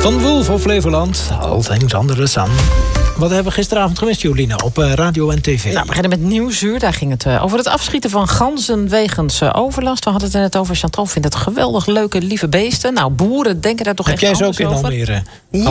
Van Woel voor Flevoland, All Things Under the Sun. Wat hebben we gisteravond gemist, Jolina, op radio en tv? Nou, we beginnen met Nieuwsuur. Daar ging het over het afschieten van ganzen wegens overlast. We hadden het er net over. Chantal vindt het geweldig leuke, lieve beesten. Nou, boeren denken daar toch echt anders over. Heb jij ze ook in Almere?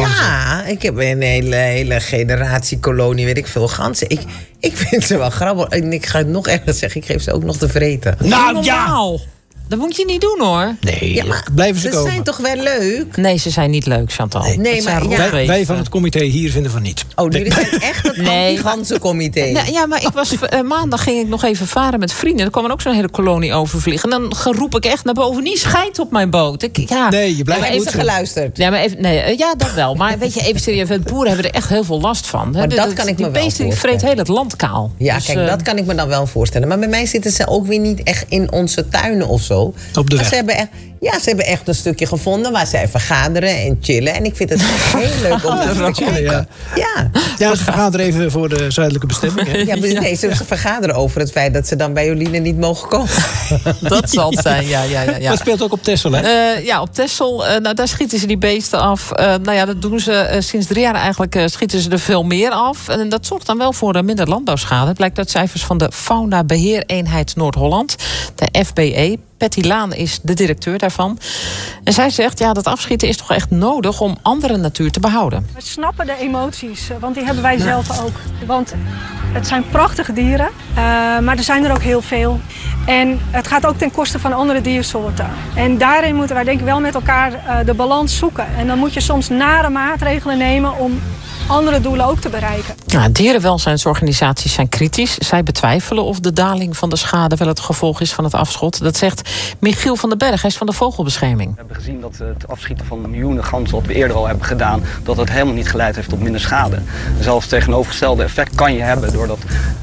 Ja, ik heb een hele generatiekolonie, weet ik veel, ganzen. Ik vind ze wel grappig. En ik ga het nog ergens zeggen, ik geef ze ook nog te vreten. Nou ja! Dat moet je niet doen, hoor. Nee, ja, maar blijven ze komen. Ze zijn toch wel leuk? Nee, ze zijn niet leuk, Chantal. Nee, maar wij van het comité hier vinden van niet. Oh, jullie zijn echt het anti-ganzencomité. Ja, maar ik was maandag ging ik nog even varen met vrienden. Er kwam er ook zo'n hele kolonie overvliegen. En dan roep ik echt naar boven, niet schijt op mijn boot. Nee, je blijft goed. Even geluisterd. Ja, maar even, ja, dat wel. Maar weet je, even serieus, de boeren hebben er echt heel veel last van. Maar dat kan ik me wel voorstellen. Die beesten die vreet heel het land kaal. Ja, dus, kijk, dat kan ik me dan wel voorstellen. Maar bij mij zitten ze ook weer niet echt in onze tuinen of zo. Op de weg. Ze hebben echt een stukje gevonden waar zij vergaderen en chillen. En ik vind het echt heel leuk om te chillen. Ja, ze vergaderen even voor de zuidelijke bestemming. Hè? Nee, ze vergaderen over het feit dat ze dan bij Jolien niet mogen komen. Dat zal het zijn, ja. Dat speelt ook op Texel, hè? Ja, op Texel, daar schieten ze die beesten af. Dat doen ze sinds 3 jaar eigenlijk, schieten ze er veel meer af. En dat zorgt dan wel voor minder landbouwschade. Het blijkt uit cijfers van de Fauna Beheereenheid Noord-Holland, de FBE. Patty Laan is de directeur daarvan. En zij zegt, dat afschieten is toch echt nodig om andere natuur te behouden. We snappen de emoties, want die hebben wij zelf ook. Want het zijn prachtige dieren, maar er zijn er ook heel veel. En het gaat ook ten koste van andere diersoorten. En daarin moeten wij denk ik wel met elkaar de balans zoeken. En dan moet je soms nare maatregelen nemen om andere doelen ook te bereiken. Dierenwelzijnsorganisaties zijn kritisch. Zij betwijfelen of de daling van de schade wel het gevolg is van het afschot. Dat zegt Michiel van den Berg, hij is van de Vogelbescherming. We hebben gezien dat het afschieten van miljoenen ganzen, wat we eerder al hebben gedaan, dat het helemaal niet geleid heeft tot minder schade. Zelfs het tegenovergestelde effect kan je hebben doordat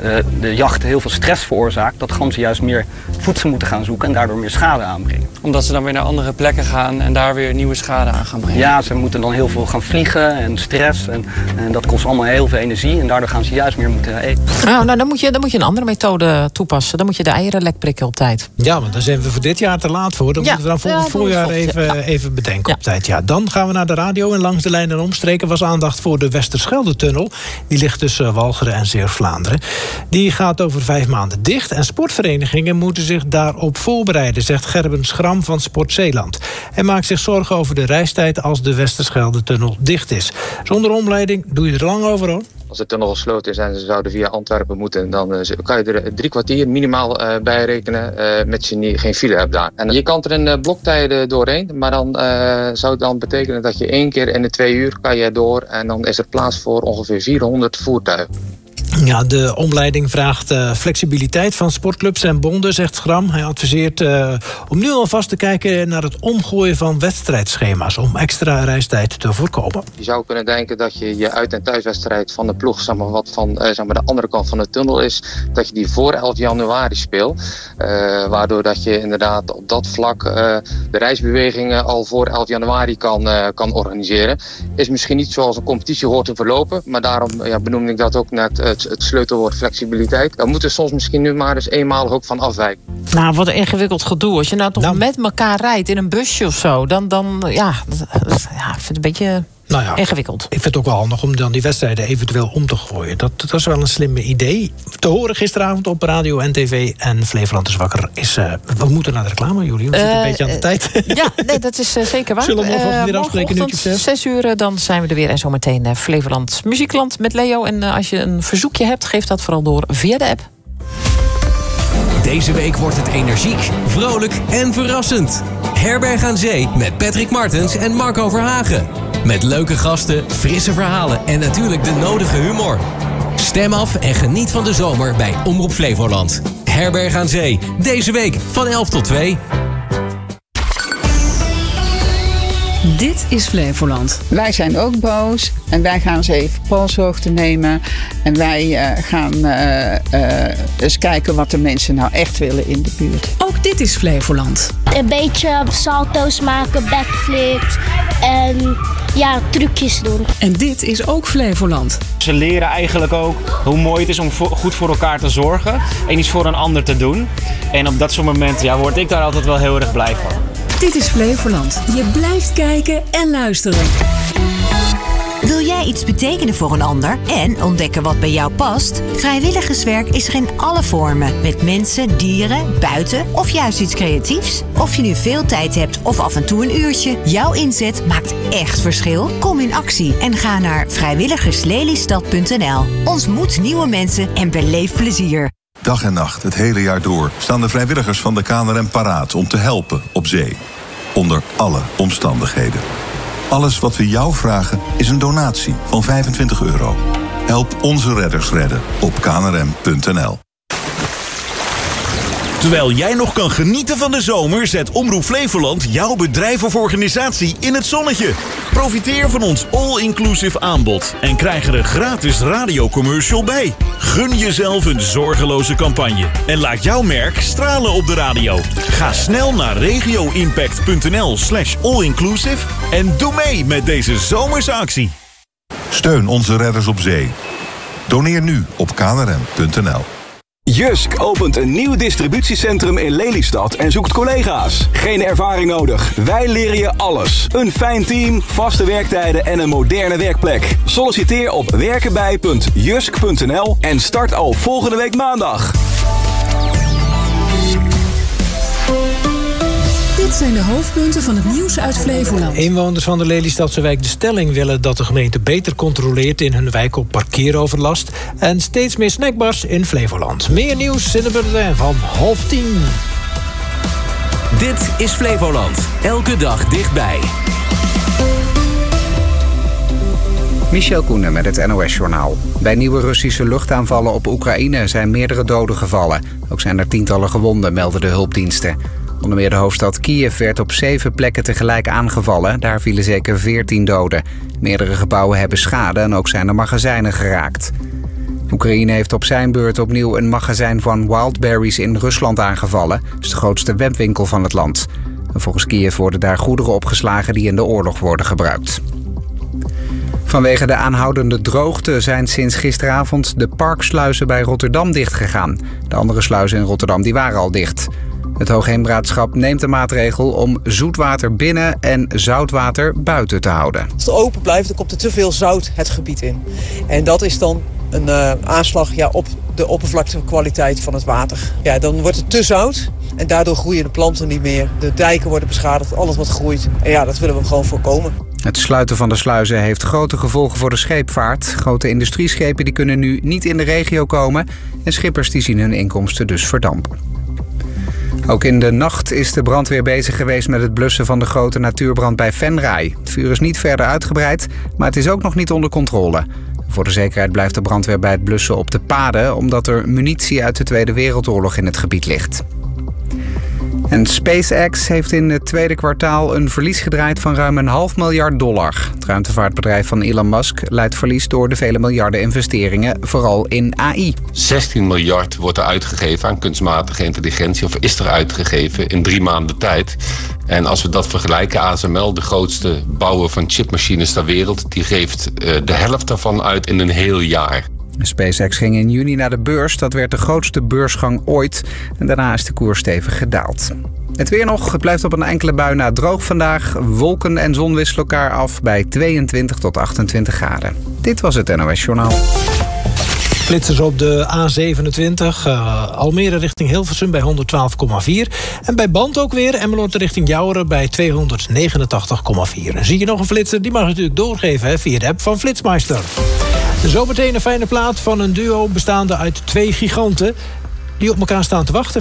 de jacht heel veel stress veroorzaakt, dat ganzen juist meer voedsel moeten gaan zoeken en daardoor meer schade aanbrengen. Omdat ze dan weer naar andere plekken gaan en daar weer nieuwe schade aan gaan brengen. Ja, ze moeten dan heel veel gaan vliegen en stress en dat kost allemaal heel veel energie en daardoor gaan ze juist meer moeten eten. Nou, dan moet je een andere methode toepassen. Dan moet je de eieren lek prikken op tijd. Ja, want daar zijn we voor dit jaar te laat voor. Dan moeten we dan volgend voorjaar even bedenken op tijd. Ja, dan gaan we naar de radio en langs de lijn en omstreken was aandacht voor de Westerschelde-tunnel. Die ligt tussen Walcheren en Zeeuws-Vlaanderen. Die gaat over 5 maanden dicht en sportverenigingen moeten zich daarop voorbereiden, zegt Gerben Schram van Sport Zeeland. Hij maakt zich zorgen over de reistijd als de Westerschelde-tunnel dicht is. Zonder omleiding doe je er lang over, hoor. Als de tunnel gesloten is en ze zouden via Antwerpen moeten, dan kan je er 3 kwartier minimaal bij rekenen met je geen file hebt daar. En je kan er in bloktijden doorheen, maar dan zou het dan betekenen dat je 1 keer in de 2 uur kan je door en dan is er plaats voor ongeveer 400 voertuigen. Ja, de omleiding vraagt flexibiliteit van sportclubs en bonden, zegt Schram. Hij adviseert om nu alvast te kijken naar het omgooien van wedstrijdschema's om extra reistijd te voorkomen. Je zou kunnen denken dat je je uit- en thuiswedstrijd van de ploeg, wat van de andere kant van de tunnel is, dat je die voor 11 januari speelt. Waardoor dat je inderdaad op dat vlak de reisbewegingen al voor 11 januari kan organiseren. Is misschien niet zoals een competitie hoort te verlopen, maar daarom benoemde ik dat ook net het sleutelwoord flexibiliteit. Daar moeten we soms misschien nu maar eens eenmalig ook van afwijken. Nou, wat een ingewikkeld gedoe. Als je nou toch met elkaar rijdt in een busje of zo, dan ik vind het een beetje ingewikkeld. Ik vind het ook wel handig om dan die wedstrijden eventueel om te gooien. Dat is wel een slimme idee. Te horen gisteravond op radio en tv en Flevoland is wakker. We moeten naar de reclame, Julie. We zitten een beetje aan de tijd. Ja, nee, dat is zeker waar. Zullen we morgen weer afspreken? Morgenochtend 6 uur, dan zijn we er weer. En zometeen Flevoland Muziekland met Leo. En als je een verzoekje hebt, geef dat vooral door via de app. Deze week wordt het energiek, vrolijk en verrassend. Herberg aan Zee met Patrick Martens en Marco Verhagen. Met leuke gasten, frisse verhalen en natuurlijk de nodige humor. Stem af en geniet van de zomer bij Omroep Flevoland. Herberg aan Zee, deze week van 11 tot 2. Dit is Flevoland. Wij zijn ook boos en wij gaan eens even polshoogte nemen. En wij gaan eens kijken wat de mensen nou echt willen in de buurt. Ook dit is Flevoland. Een beetje salto's maken, backflips en trucjes doen. En dit is ook Flevoland. Ze leren eigenlijk ook hoe mooi het is om goed voor elkaar te zorgen en iets voor een ander te doen. En op dat soort momenten word ik daar altijd wel heel erg blij van. Dit is Flevoland. Je blijft kijken en luisteren. Wil jij iets betekenen voor een ander en ontdekken wat bij jou past? Vrijwilligerswerk is er in alle vormen. Met mensen, dieren, buiten of juist iets creatiefs. Of je nu veel tijd hebt of af en toe een uurtje. Jouw inzet maakt echt verschil. Kom in actie en ga naar vrijwilligerslelystad.nl. Ontmoet nieuwe mensen en beleef plezier. Dag en nacht, het hele jaar door, staan de vrijwilligers van de KNRM paraat om te helpen op zee. Onder alle omstandigheden. Alles wat we jou vragen is een donatie van €25. Help onze redders redden op knrm.nl. Terwijl jij nog kan genieten van de zomer, zet Omroep Flevoland jouw bedrijf of organisatie in het zonnetje. Profiteer van ons all-inclusive aanbod en krijg er een gratis radiocommercial bij. Gun jezelf een zorgeloze campagne en laat jouw merk stralen op de radio. Ga snel naar regioimpact.nl/allinclusive en doe mee met deze zomerse actie. Steun onze redders op zee. Doneer nu op knrm.nl. Jysk opent een nieuw distributiecentrum in Lelystad en zoekt collega's. Geen ervaring nodig. Wij leren je alles. Een fijn team, vaste werktijden en een moderne werkplek. Solliciteer op werkenbij.jysk.nl en start al volgende week maandag. Dit zijn de hoofdpunten van het nieuws uit Flevoland. Inwoners van de Lelystadse wijk De Stelling willen dat de gemeente beter controleert in hun wijk op parkeeroverlast. En steeds meer snackbars in Flevoland. Meer nieuws in de bulletin van 9:30. Dit is Flevoland. Elke dag dichtbij. Michel Koenen met het NOS-journaal. Bij nieuwe Russische luchtaanvallen op Oekraïne zijn meerdere doden gevallen. Ook zijn er tientallen gewonden, melden de hulpdiensten. Onder meer de hoofdstad Kiev werd op 7 plekken tegelijk aangevallen. Daar vielen zeker 14 doden. Meerdere gebouwen hebben schade en ook zijn er magazijnen geraakt. Oekraïne heeft op zijn beurt opnieuw een magazijn van Wildberries in Rusland aangevallen. Dat is de grootste webwinkel van het land. En volgens Kiev worden daar goederen opgeslagen die in de oorlog worden gebruikt. Vanwege de aanhoudende droogte zijn sinds gisteravond de parksluizen bij Rotterdam dichtgegaan. De andere sluizen in Rotterdam die waren al dicht. Het Hoogheemraadschap neemt de maatregel om zoetwater binnen en zoutwater buiten te houden. Als het open blijft, dan komt er te veel zout het gebied in. En dat is dan een aanslag op de oppervlaktekwaliteit van het water. Ja, dan wordt het te zout en daardoor groeien de planten niet meer. De dijken worden beschadigd, alles wat groeit. En ja, dat willen we gewoon voorkomen. Het sluiten van de sluizen heeft grote gevolgen voor de scheepvaart. Grote industrieschepen die kunnen nu niet in de regio komen en schippers die zien hun inkomsten dus verdampen. Ook in de nacht is de brandweer bezig geweest met het blussen van de grote natuurbrand bij Venray. Het vuur is niet verder uitgebreid, maar het is ook nog niet onder controle. Voor de zekerheid blijft de brandweer bij het blussen op de paden, omdat er munitie uit de Tweede Wereldoorlog in het gebied ligt. En SpaceX heeft in het tweede kwartaal een verlies gedraaid van ruim $500 miljard. Het ruimtevaartbedrijf van Elon Musk leidt verlies door de vele miljarden investeringen, vooral in AI. 16 miljard wordt er uitgegeven aan kunstmatige intelligentie, of is er uitgegeven in 3 maanden tijd. En als we dat vergelijken, ASML, de grootste bouwer van chipmachines ter wereld, die geeft de helft daarvan uit in een heel jaar. SpaceX ging in juni naar de beurs. Dat werd de grootste beursgang ooit. En daarna is de koers stevig gedaald. Het weer nog. Het blijft op een enkele bui na droog vandaag. Wolken en zon wisselen elkaar af bij 22 tot 28 graden. Dit was het NOS Journaal. Flitsers op de A27, Almere richting Hilversum bij 112,4. En bij Band ook weer, Emmeloord richting Jouweren bij 289,4. En zie je nog een flitser? Die mag je natuurlijk doorgeven via de app van Flitsmeister. Zometeen een fijne plaat van een duo bestaande uit 2 giganten die op elkaar staan te wachten.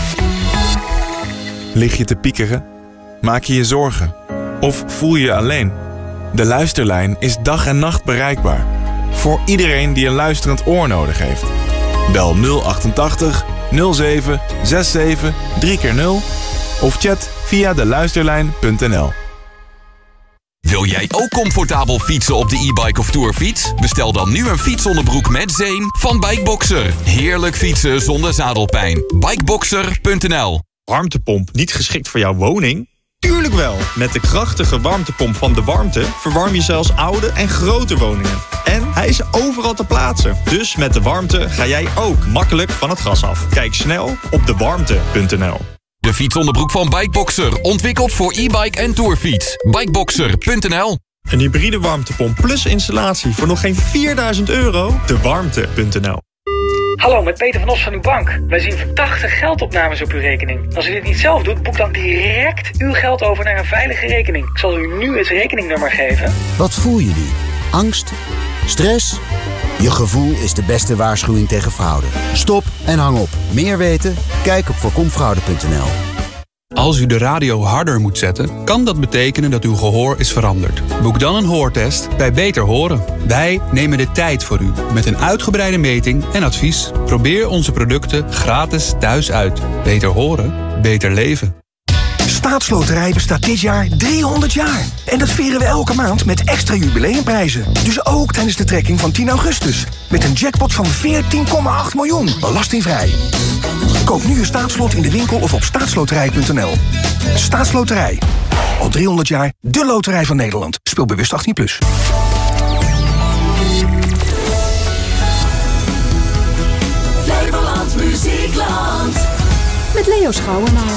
Lig je te piekeren? Maak je je zorgen? Of voel je je alleen? De luisterlijn is dag en nacht bereikbaar. Voor iedereen die een luisterend oor nodig heeft. Bel 088 07 67 3x0 of chat via deluisterlijn.nl. Wil jij ook comfortabel fietsen op de e-bike of tourfiets? Bestel dan nu een fietsonderbroek met zeem van Bikeboxer. Heerlijk fietsen zonder zadelpijn. Bikeboxer.nl. Warmtepomp niet geschikt voor jouw woning? Tuurlijk wel! Met de krachtige warmtepomp van De Warmte verwarm je zelfs oude en grote woningen. En hij is overal te plaatsen. Dus met De Warmte ga jij ook makkelijk van het gas af. Kijk snel op dewarmte.nl. De fietsonderbroek van Bikeboxer. Ontwikkeld voor e-bike en tourfiets. Bikeboxer.nl. Een hybride warmtepomp plus installatie voor nog geen €4.000? Dewarmte.nl. Hallo, met Peter van Os van uw bank. Wij zien verdachte geldopnames op uw rekening. Als u dit niet zelf doet, boek dan direct uw geld over naar een veilige rekening. Ik zal u nu het rekeningnummer geven. Wat voel je nu? Angst? Stress? Je gevoel is de beste waarschuwing tegen fraude. Stop en hang op. Meer weten? Kijk op voorkomfraude.nl. Als u de radio harder moet zetten, kan dat betekenen dat uw gehoor is veranderd. Boek dan een hoortest bij Beter Horen. Wij nemen de tijd voor u met een uitgebreide meting en advies. Probeer onze producten gratis thuis uit. Beter horen, beter leven. Staatsloterij bestaat dit jaar 300 jaar. En dat vieren we elke maand met extra jubileumprijzen. Dus ook tijdens de trekking van 10 augustus. Met een jackpot van 14,8 miljoen. Belastingvrij. Koop nu een staatslot in de winkel of op staatsloterij.nl. Staatsloterij. Al 300 jaar de loterij van Nederland. Speel bewust 18+. Flevoland Muziekland. Met Leo Schouwenaar.